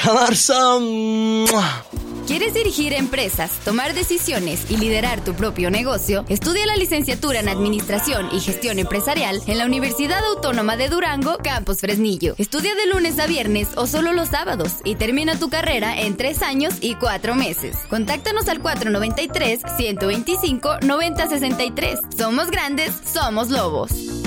Garza, Garza. ¡Mua! ¿Quieres dirigir empresas, tomar decisiones y liderar tu propio negocio? Estudia la licenciatura en Administración y Gestión Empresarial en la Universidad Autónoma de Durango, Campus Fresnillo. Estudia de lunes a viernes o solo los sábados y termina tu carrera en 3 años y 4 meses. Contáctanos al 493-125-9063. Somos grandes, somos lobos.